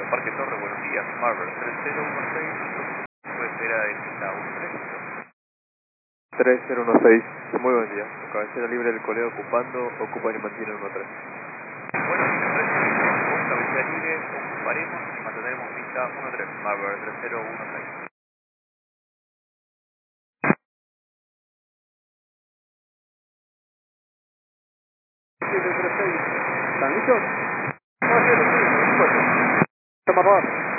Parque Torre, buenos días. Marvel 3016, puede esperar en la 3016, muy buen día. Cabecera libre del colegio ocupando, ocupan y mantienen 13. Bueno, mi nombre es Felipe, con cabecera libre ocuparemos y mantendremos pista 13, Marvel 3016. 736, ¿están listos? No, sí, sí, por supuesto. Toma, por favor.